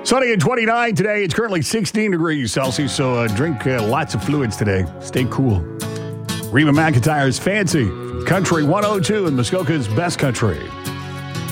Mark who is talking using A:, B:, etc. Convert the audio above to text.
A: Sunny and 29 today. It's currently 16 degrees Celsius, so drink lots of fluids today. Stay cool. Reba McEntire's Fancy, Country 102 in Muskoka's Best Country.